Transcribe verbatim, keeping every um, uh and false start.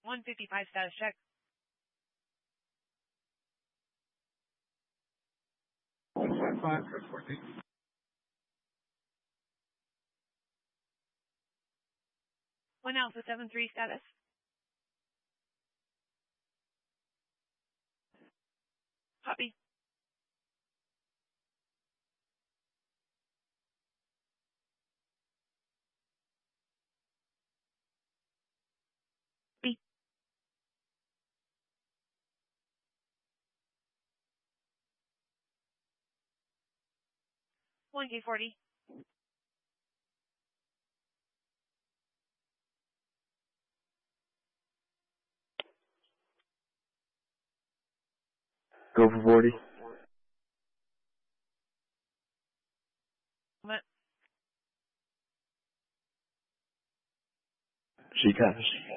one fifty-five status check. one fifty-five, code fourteen. one Alpha seven three status. Copy. B. one K forty. Go for forty. What? She comes.